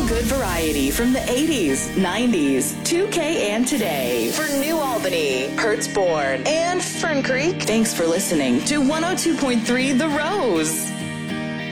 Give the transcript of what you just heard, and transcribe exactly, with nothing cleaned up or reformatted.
feel-good variety from the eighties, nineties, two K, and today. For New Albany, Hertzborn, and Fern Creek, thanks for listening to one oh two point three The Rose.